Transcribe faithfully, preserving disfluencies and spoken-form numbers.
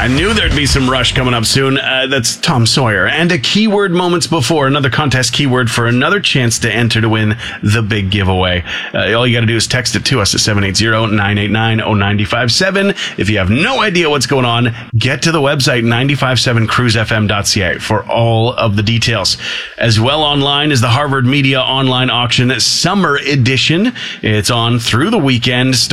I knew there'd be some Rush coming up soon. Uh, that's Tom Sawyer. And a keyword moments before, another contest keyword for another chance to enter to win the big giveaway. Uh, all you got to do is text it to us at seven eight zero, nine eight nine, zero nine five seven. If you have no idea what's going on, get to the website nine five seven cruise f m dot c a for all of the details. As well online is the Harvard Media Online Auction Summer Edition. It's on through the weekend.